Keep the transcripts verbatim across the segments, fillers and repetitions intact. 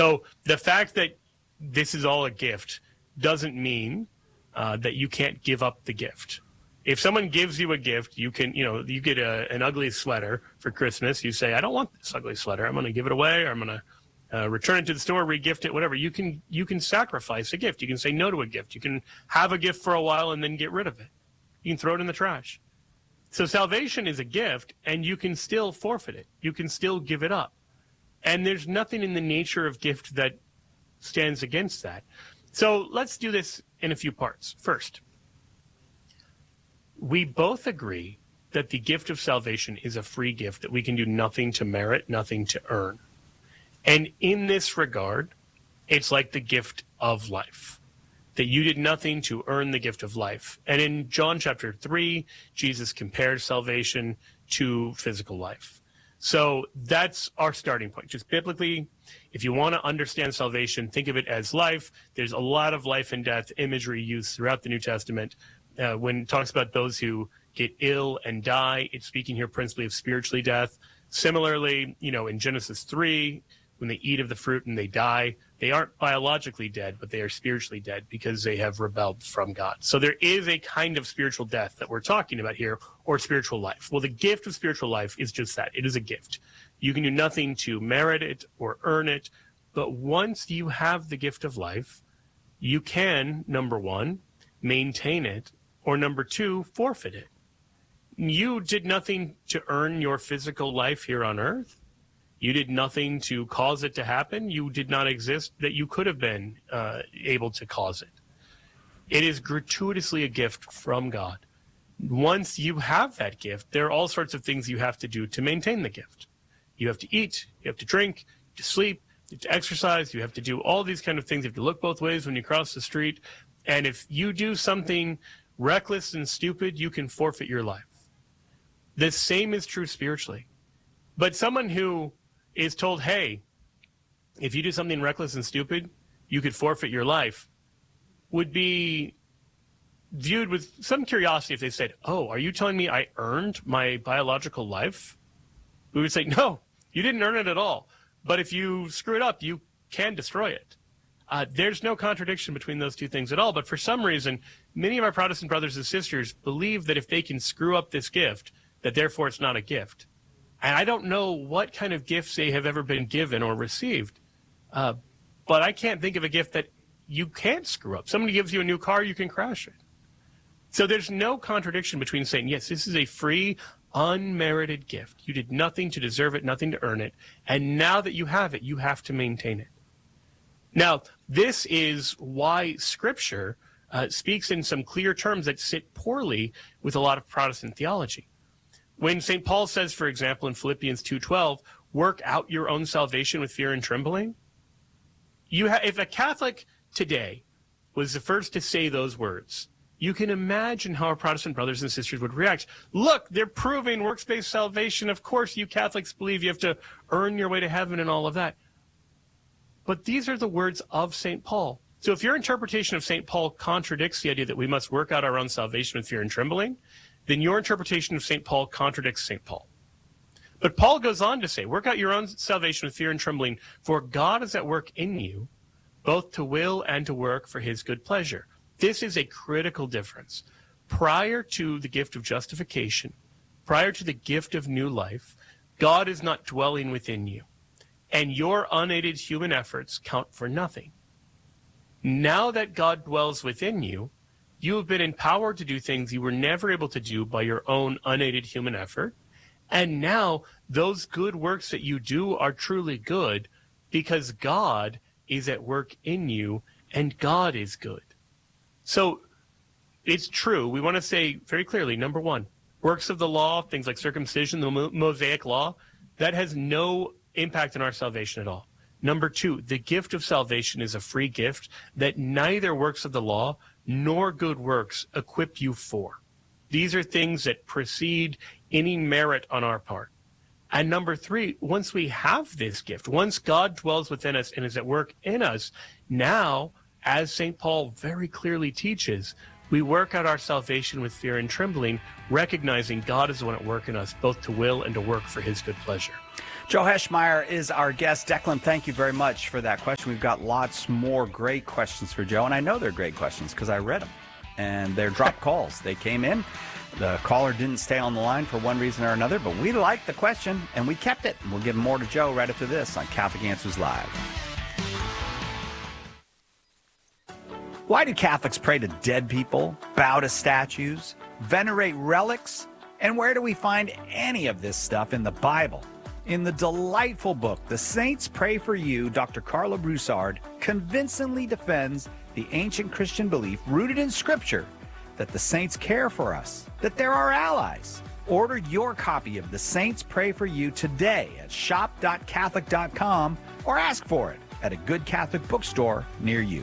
So the fact that this is all a gift doesn't mean uh, that you can't give up the gift. If someone gives you a gift, you can, you know, you get a, an ugly sweater for Christmas. You say, I don't want this ugly sweater. I'm going to give it away, or I'm going to uh, return it to the store, re-gift it, whatever. You can, you can sacrifice a gift. You can say no to a gift. You can have a gift for a while and then get rid of it. You can throw it in the trash. So salvation is a gift, and you can still forfeit it. You can still give it up. And there's nothing in the nature of gift that stands against that. So let's do this in a few parts. First, we both agree that the gift of salvation is a free gift that we can do nothing to merit, nothing to earn. And in this regard, it's like the gift of life, that you did nothing to earn the gift of life. And in John chapter three, Jesus compares salvation to physical life. So that's our starting point. Just biblically, if you want to understand salvation, think of it as life. There's a lot of life and death imagery used throughout the New Testament. Uh, when it talks about those who get ill and die, it's speaking here principally of spiritually death. Similarly, you know, in Genesis three, when they eat of the fruit and they die, they aren't biologically dead, but they are spiritually dead because they have rebelled from God. So there is a kind of spiritual death that we're talking about here, or spiritual life. Well, the gift of spiritual life is just that. It is a gift. You can do nothing to merit it or earn it, but once you have the gift of life, you can, number one, maintain it, or number two, forfeit it. You did nothing to earn your physical life here on earth. You did nothing to cause it to happen. You did not exist that you could have been uh, able to cause it. It is gratuitously a gift from God. Once you have that gift, there are all sorts of things you have to do to maintain the gift. You have to eat, you have to drink, you have to sleep, you have to exercise, you have to do all these kind of things. You have to look both ways when you cross the street. And if you do something reckless and stupid, you can forfeit your life. The same is true spiritually. But someone who is told, hey, if you do something reckless and stupid, you could forfeit your life, would be viewed with some curiosity if they said, oh, are you telling me I earned my biological life? We would say, no, you didn't earn it at all. But if you screw it up, you can destroy it. Uh, there's no contradiction between those two things at all. But for some reason, many of our Protestant brothers and sisters believe that if they can screw up this gift, that therefore it's not a gift. And I don't know what kind of gifts they have ever been given or received. Uh, but I can't think of a gift that you can't screw up. Somebody gives you a new car, you can crash it. So there's no contradiction between saying, yes, this is a free, unmerited gift. You did nothing to deserve it, nothing to earn it. And now that you have it, you have to maintain it. Now, this is why Scripture uh, speaks in some clear terms that sit poorly with a lot of Protestant theology. When Saint Paul says, for example, in Philippians two twelve, work out your own salvation with fear and trembling, you ha- if a Catholic today was the first to say those words, you can imagine how our Protestant brothers and sisters would react. Look, they're proving works-based salvation. Of course, you Catholics believe you have to earn your way to heaven and all of that. But these are the words of Saint Paul. So if your interpretation of Saint Paul contradicts the idea that we must work out our own salvation with fear and trembling, then your interpretation of Saint Paul contradicts Saint Paul. But Paul goes on to say, work out your own salvation with fear and trembling, for God is at work in you, both to will and to work for his good pleasure. This is a critical difference. Prior to the gift of justification, prior to the gift of new life, God is not dwelling within you, and your unaided human efforts count for nothing. Now that God dwells within you, you have been empowered to do things you were never able to do by your own unaided human effort. And now those good works that you do are truly good because God is at work in you and God is good. So it's true. We want to say very clearly, number one, works of the law, things like circumcision, the Mosaic law, that has no impact on our salvation at all. Number two, the gift of salvation is a free gift that neither works of the law nor good works equip you for. These are things that precede any merit on our part. And number three, once we have this gift, once God dwells within us and is at work in us, now, as Saint Paul very clearly teaches, We work out our salvation with fear and trembling, recognizing God is the one at work in us, both to will and to work for his good pleasure. Joe Heschmeyer is our guest. Declan, thank you very much for that question. We've got lots more great questions for Joe, and I know they're great questions because I read them. And they're drop calls. They came in. The caller didn't stay on the line for one reason or another, but we liked the question, and we kept it. And we'll give more to Joe right after this on Catholic Answers Live. Why do Catholics pray to dead people, bow to statues, venerate relics? And where do we find any of this stuff in the Bible? In the delightful book, The Saints Pray for You, Doctor Carla Broussard convincingly defends the ancient Christian belief rooted in Scripture that the saints care for us, that they're our allies. Order your copy of The Saints Pray for You today at shop dot catholic dot com or ask for it at a good Catholic bookstore near you.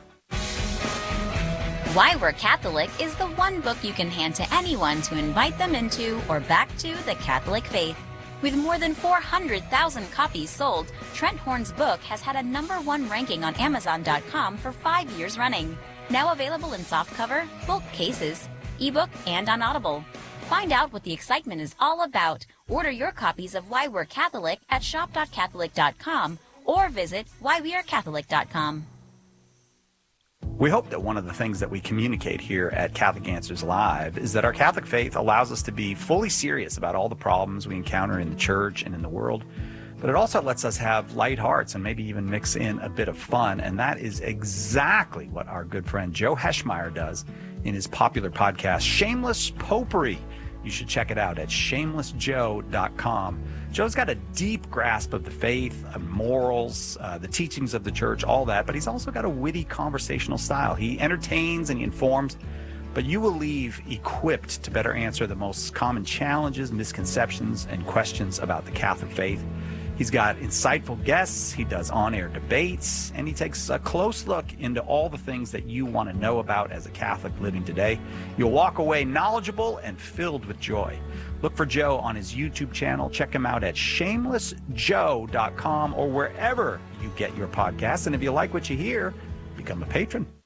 Why We're Catholic is the one book you can hand to anyone to invite them into or back to the Catholic faith. With more than four hundred thousand copies sold, Trent Horn's book has had a number one ranking on amazon dot com for five years running. Now available in softcover, bulk cases, ebook, and on Audible. Find out what the excitement is all about. Order your copies of Why We're Catholic at shop dot catholic dot com or visit why we are catholic dot com. We hope that one of the things that we communicate here at Catholic Answers Live is that our Catholic faith allows us to be fully serious about all the problems we encounter in the church and in the world, but it also lets us have light hearts and maybe even mix in a bit of fun, and that is exactly what our good friend Joe Heschmeyer does in his popular podcast, Shameless Popery. You should check it out at shameless joe dot com. Joe's got a deep grasp of the faith, of morals, uh, the teachings of the church, all that, but he's also got a witty conversational style. He entertains and he informs, but you will leave equipped to better answer the most common challenges, misconceptions, and questions about the Catholic faith. He's got insightful guests, he does on-air debates, and he takes a close look into all the things that you want to know about as a Catholic living today. You'll walk away knowledgeable and filled with joy. Look for Joe on his YouTube channel. Check him out at shameless joe dot com or wherever you get your podcasts. And if you like what you hear, become a patron.